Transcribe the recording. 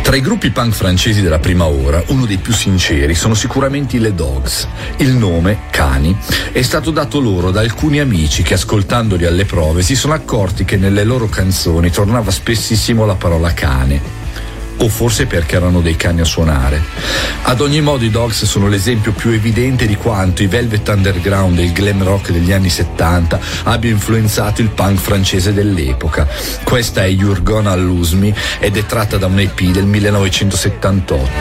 Tra i gruppi punk francesi della prima ora, uno dei più sinceri sono sicuramente i Les Dogs. Il nome, Cani, è stato dato loro da alcuni amici che, ascoltandoli alle prove, si sono accorti che nelle loro canzoni tornava spessissimo la parola cane. O forse perché erano dei cani a suonare. Ad ogni modo i Dogs sono l'esempio più evidente di quanto i Velvet Underground e il glam rock degli anni 70 abbia influenzato il punk francese dell'epoca. Questa è You're Gonna Lose Me ed è tratta da un EP del 1978.